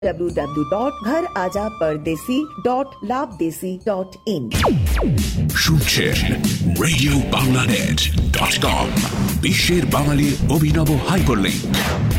www.gharajapardeshi.labdesi.in শুনছেন radio বাংলানেট.কম, বিশ্বের বাঙালির অভিনব হাইপারলিংক।